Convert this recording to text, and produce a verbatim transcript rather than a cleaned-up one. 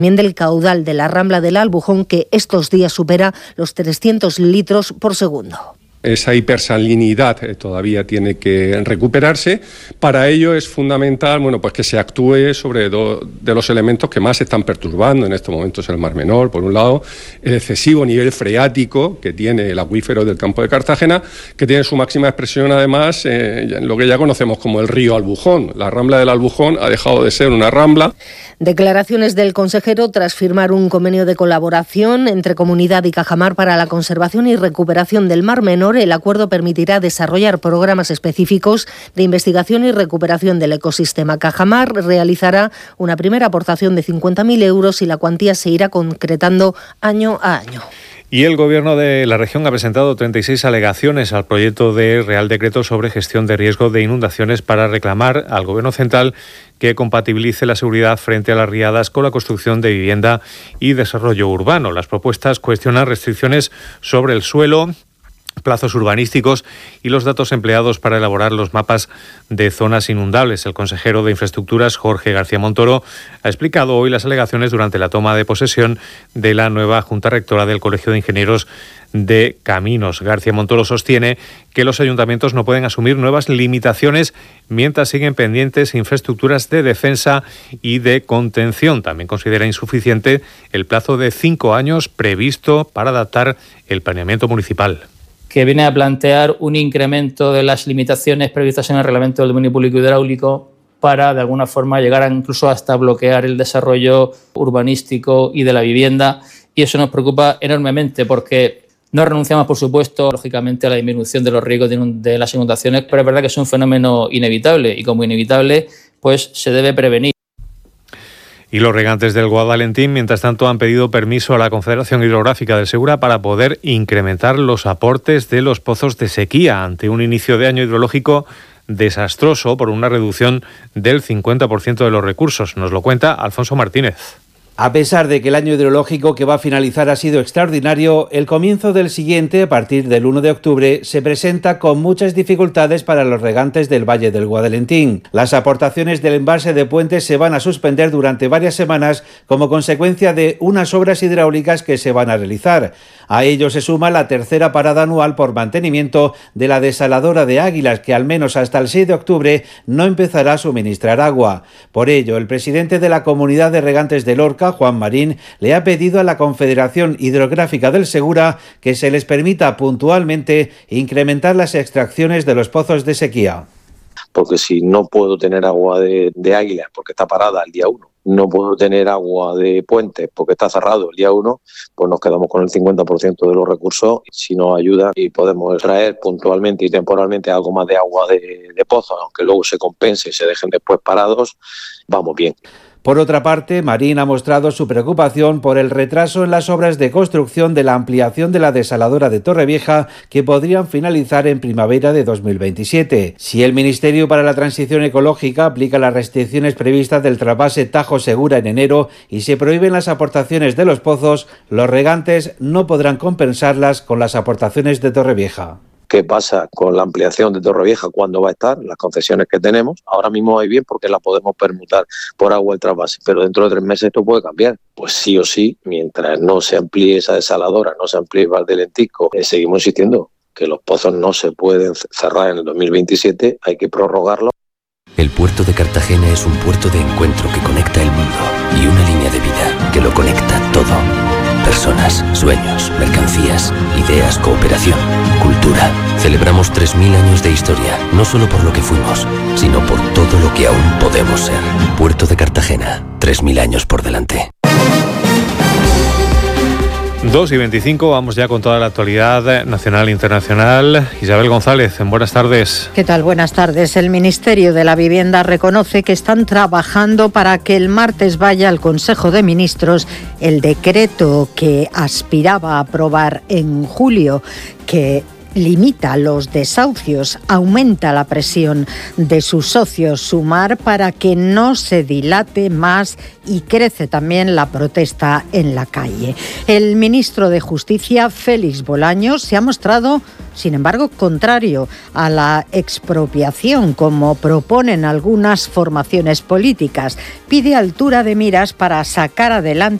También del caudal de la Rambla del Albujón, que estos días supera los trescientos litros por segundo. Esa hipersalinidad eh, todavía tiene que recuperarse. Para ello es fundamental, bueno, pues que se actúe sobre dos de los elementos que más se están perturbando en estos momentos en el Mar Menor. Por un lado, el excesivo nivel freático que tiene el acuífero del Campo de Cartagena, que tiene su máxima expresión además eh, en lo que ya conocemos como el río Albujón. La Rambla del Albujón ha dejado de ser una rambla. Declaraciones del consejero tras firmar un convenio de colaboración entre Comunidad y Cajamar para la conservación y recuperación del Mar Menor. El acuerdo permitirá desarrollar programas específicos de investigación y recuperación del ecosistema. Cajamar realizará una primera aportación de cincuenta mil euros y la cuantía se irá concretando año a año. Y el Gobierno de la región ha presentado treinta y seis alegaciones al proyecto de Real Decreto sobre gestión de riesgo de inundaciones para reclamar al Gobierno central que compatibilice la seguridad frente a las riadas con la construcción de vivienda y desarrollo urbano. Las propuestas cuestionan restricciones sobre el suelo, plazos urbanísticos y los datos empleados para elaborar los mapas de zonas inundables. El consejero de Infraestructuras, Jorge García Montoro, ha explicado hoy las alegaciones durante la toma de posesión de la nueva Junta Rectora del Colegio de Ingenieros de Caminos. García Montoro sostiene que los ayuntamientos no pueden asumir nuevas limitaciones mientras siguen pendientes infraestructuras de defensa y de contención. También considera insuficiente el plazo de cinco años previsto para adaptar el planeamiento municipal, que viene a plantear un incremento de las limitaciones previstas en el Reglamento del Dominio Público Hidráulico para, de alguna forma, llegar a incluso hasta bloquear el desarrollo urbanístico y de la vivienda. Y eso nos preocupa enormemente porque no renunciamos, por supuesto, lógicamente, a la disminución de los riesgos de las inundaciones, pero es verdad que es un fenómeno inevitable y, como inevitable, pues se debe prevenir. Y los regantes del Guadalentín, mientras tanto, han pedido permiso a la Confederación Hidrográfica del Segura para poder incrementar los aportes de los pozos de sequía ante un inicio de año hidrológico desastroso por una reducción del cincuenta por ciento de los recursos. Nos lo cuenta Alfonso Martínez. A pesar de que el año hidrológico que va a finalizar ha sido extraordinario, el comienzo del siguiente, a partir del uno de octubre, se presenta con muchas dificultades para los regantes del Valle del Guadalentín. Las aportaciones del embalse de Puentes se van a suspender durante varias semanas como consecuencia de unas obras hidráulicas que se van a realizar. A ello se suma la tercera parada anual por mantenimiento de la desaladora de Águilas, que al menos hasta el seis de octubre no empezará a suministrar agua. Por ello, el presidente de la Comunidad de Regantes de Lorca, Juan Marín, le ha pedido a la Confederación Hidrográfica del Segura que se les permita puntualmente incrementar las extracciones de los pozos de sequía. Porque si no puedo tener agua de, de Águilas porque está parada el día uno, no puedo tener agua de Puentes porque está cerrado el día uno, pues nos quedamos con el cincuenta por ciento de los recursos. Si nos ayuda y podemos traer puntualmente y temporalmente algo más de agua de, de pozos, aunque luego se compense y se dejen después parados, vamos bien. Por otra parte, Marín ha mostrado su preocupación por el retraso en las obras de construcción de la ampliación de la desaladora de Torrevieja, que podrían finalizar en primavera de dos mil veintisiete. Si el Ministerio para la Transición Ecológica aplica las restricciones previstas del trasvase Tajo Segura en enero y se prohíben las aportaciones de los pozos, los regantes no podrán compensarlas con las aportaciones de Torrevieja. ¿Qué pasa con la ampliación de Torrevieja? ¿Cuándo va a estar? Las concesiones que tenemos. Ahora mismo hay bien porque la podemos permutar por agua el trasvase, pero dentro de tres meses esto puede cambiar. Pues sí o sí, mientras no se amplíe esa desaladora, no se amplíe Val del Lentisco, eh, seguimos insistiendo que los pozos no se pueden cerrar en el dos mil veintisiete, hay que prorrogarlo. El puerto de Cartagena es un puerto de encuentro que conecta el mundo y una línea de vida que lo conecta todo. Personas, sueños, mercancías, ideas, cooperación, cultura. Celebramos tres mil años de historia, no solo por lo que fuimos, sino por todo lo que aún podemos ser. Puerto de Cartagena, tres mil años por delante. dos y veinticinco, vamos ya con toda la actualidad nacional e internacional. Isabel González, buenas tardes. ¿Qué tal? Buenas tardes. El Ministerio de la Vivienda reconoce que están trabajando para que el martes vaya al Consejo de Ministros el decreto que aspiraba a aprobar en julio, que limita los desahucios, aumenta la presión de sus socios Sumar para que no se dilate más y crece también la protesta en la calle. El ministro de Justicia, Félix Bolaños, se ha mostrado, sin embargo, contrario a la expropiación, como proponen algunas formaciones políticas. Pide altura de miras para sacar adelante